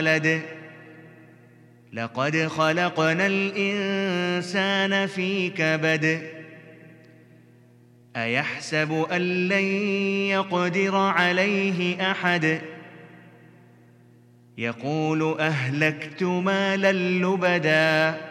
ولد لقد خلقنا الإنسان في كبد أيحسب أن لن يقدر عليه أحد يقول أهلكت مالا لبدا